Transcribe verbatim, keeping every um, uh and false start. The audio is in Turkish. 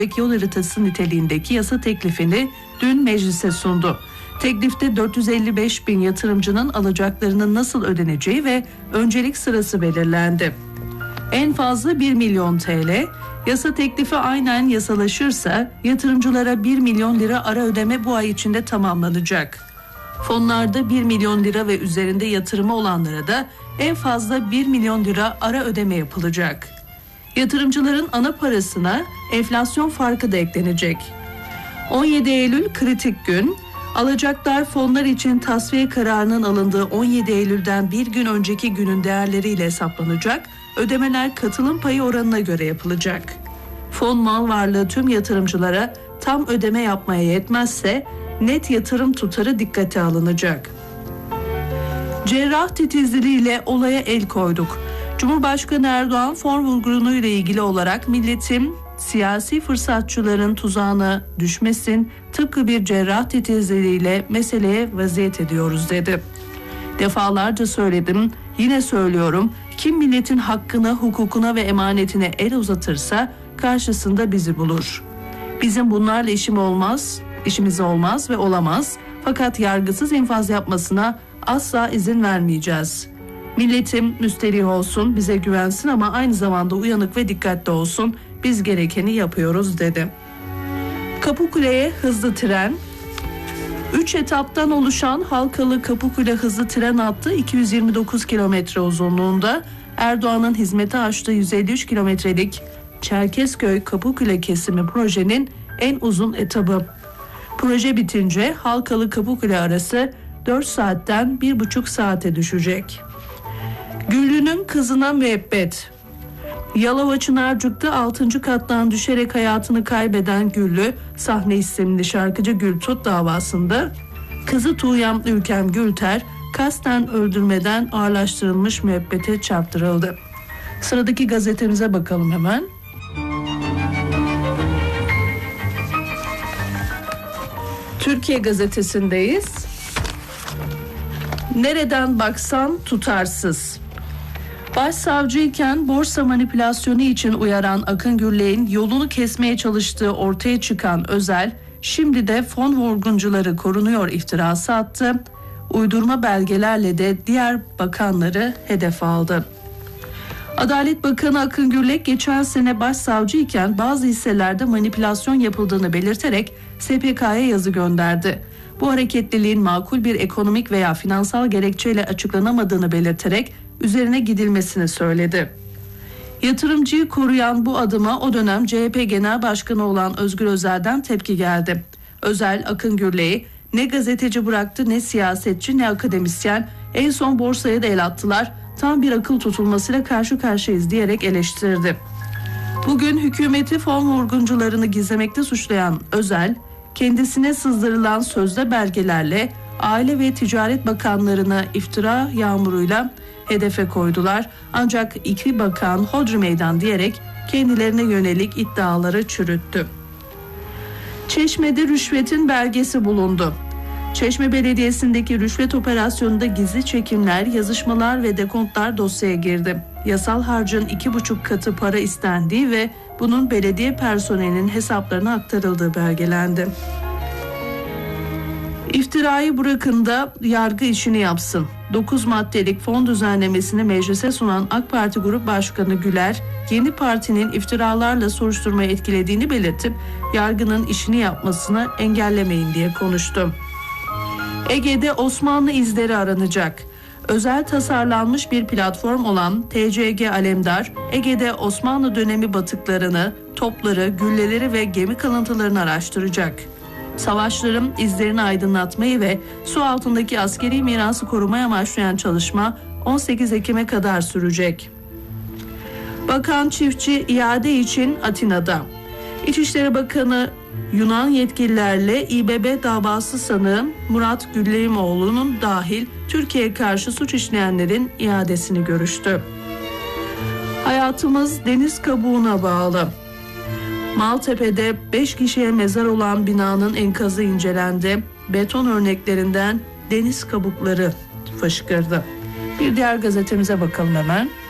yol haritası niteliğindeki yasa teklifini dün meclise sundu. Teklifte dört yüz elli beş bin yatırımcının alacaklarının nasıl ödeneceği ve öncelik sırası belirlendi. En fazla bir milyon T L, yasa teklifi aynen yasalaşırsa yatırımcılara bir milyon lira ara ödeme bu ay içinde tamamlanacak. Fonlarda bir milyon lira ve üzerinde yatırımı olanlara da en fazla bir milyon lira ara ödeme yapılacak. Yatırımcıların ana parasına enflasyon farkı da eklenecek. on yedi Eylül kritik gün. Alacaklar fonlar için tasfiye kararının alındığı on yedi Eylül'den bir gün önceki günün değerleriyle hesaplanacak. Ödemeler katılım payı oranına göre yapılacak. Fon mal varlığı tüm yatırımcılara tam ödeme yapmaya yetmezse net yatırım tutarı dikkate alınacak. Cerrah titizliğiyle olaya el koyduk. Cumhurbaşkanı Erdoğan fon vurgunuyla ile ilgili olarak milletin siyasi fırsatçıların tuzağına düşmesin, tıpkı bir cerrah titizliğiyle meseleye vaziyet ediyoruz dedi. Defalarca söyledim, yine söylüyorum, kim milletin hakkına, hukukuna ve emanetine el uzatırsa karşısında bizi bulur. Bizim bunlarla işim olmaz, işimiz olmaz ve olamaz. Fakat yargısız infaz yapmasına asla izin vermeyeceğiz. Milletim müsterih olsun, bize güvensin ama aynı zamanda uyanık ve dikkatli olsun. Biz gerekeni yapıyoruz dedi. Kapıkule'ye hızlı tren. Üç etaptan oluşan Halkalı Kapıkule hızlı tren hattı iki yüz yirmi dokuz kilometre uzunluğunda. Erdoğan'ın hizmete açtığı yüz elli üç kilometrelik Çerkezköy Kapıkule kesimi projenin en uzun etabı. Proje bitince Halkalı Kapıkule arası dört saatten bir buçuk saate düşecek. Güllü'nün kızına müebbet. Yalova Çınarcık'ta altıncı kattan düşerek hayatını kaybeden Güllü, Sahne isimli şarkıcı Gültut davasında kızı Tuğyam Ülkem Gülter kasten öldürmeden ağırlaştırılmış müebbete çarptırıldı. Sıradaki gazetemize bakalım hemen. Türkiye Gazetesi'ndeyiz. Nereden baksan tutarsız. Başsavcıyken borsa manipülasyonu için uyaran Akın Gürlek'in yolunu kesmeye çalıştığı ortaya çıkan Özel, şimdi de fon vurguncuları korunuyor iftirası attı. Uydurma belgelerle de diğer bakanları hedef aldı. Adalet Bakanı Akın Gürlek geçen sene başsavcıyken bazı hisselerde manipülasyon yapıldığını belirterek S P K'ya yazı gönderdi. Bu hareketliliğin makul bir ekonomik veya finansal gerekçeyle açıklanamadığını belirterek üzerine gidilmesini söyledi. Yatırımcıyı koruyan bu adıma o dönem C H P Genel Başkanı olan Özgür Özel'den tepki geldi. Özel, Akın Gürlek'i ne gazeteci bıraktı, ne siyasetçi, ne akademisyen, en son borsaya da el attılar, tam bir akıl tutulmasıyla karşı karşıyayız diyerek eleştirdi. Bugün hükümeti fon vurguncularını gizlemekte suçlayan Özel, kendisine sızdırılan sözde belgelerle Aile ve Ticaret Bakanlarına iftira yağmuruyla hedefe koydular. Ancak iki bakan hodri meydan diyerek kendilerine yönelik iddiaları çürüttü. Çeşme'de rüşvetin belgesi bulundu. Çeşme Belediyesi'ndeki rüşvet operasyonunda gizli çekimler, yazışmalar ve dekontlar dosyaya girdi. Yasal harcın iki buçuk katı para istendiği ve bunun belediye personelinin hesaplarına aktarıldığı belgelendi. İftirayı bırakın da yargı işini yapsın. dokuz maddelik fon düzenlemesini meclise sunan AK Parti Grup Başkanı Güler, yeni partinin iftiralarla soruşturmayı etkilediğini belirtip yargının işini yapmasını engellemeyin diye konuştu. Ege'de Osmanlı izleri aranacak. Özel tasarlanmış bir platform olan T C G Alemdar, Ege'de Osmanlı dönemi batıklarını, topları, gülleleri ve gemi kalıntılarını araştıracak. Savaşların izlerini aydınlatmayı ve su altındaki askeri mirası korumaya amaçlayan çalışma on sekiz Ekim'e kadar sürecek. Bakan Çiftçi iade için Atina'da. İçişleri Bakanı Yunan yetkililerle İ B B davası sanığı Murat Gülleyimoğlu'nun dahil Türkiye'ye karşı suç işleyenlerin iadesini görüştü. Hayatımız deniz kabuğuna bağlı. Maltepe'de beş kişiye mezar olan binanın enkazı incelendi. Beton örneklerinden deniz kabukları fışkırdı. Bir diğer gazetemize bakalım hemen.